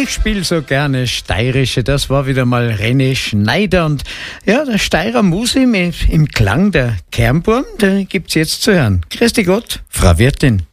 Ich spiele so gerne Steirische, das war wieder mal René Schneider und ja, der Steirer Musi im Klang der Kernburm, der gibt's jetzt zu hören. Grüß dich Gott, Frau Wirtin.